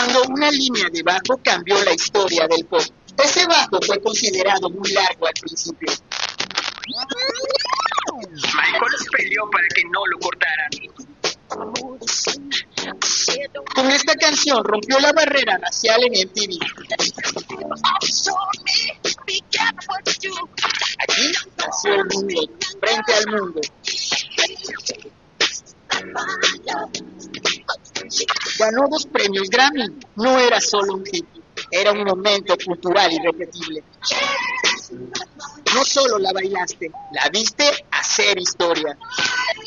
cuando una línea de bajo cambió la historia del pop. Ese bajo fue considerado muy largo al principio. Michael peleó para que no lo cortaran. Con esta canción rompió la barrera racial en MTV. Aquí nació el mundo, frente al mundo. Ganó 2 premios Grammy. No era solo un hit, era un momento cultural irrepetible. No solo la bailaste, la viste hacer historia.